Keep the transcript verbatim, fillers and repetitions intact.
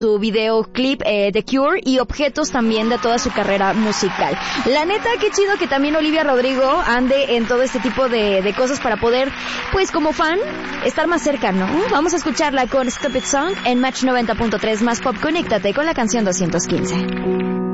su videoclip eh, The Cure y objetos también de toda su carrera musical. La neta, qué chido que también Olivia Rodrigo ande en todo este tipo de, de cosas para poder, pues como fan, estar más cerca, ¿no? Vamos a escucharla con Stupid Song en Match noventa punto tres más Pop. Conéctate con la canción doscientos quince.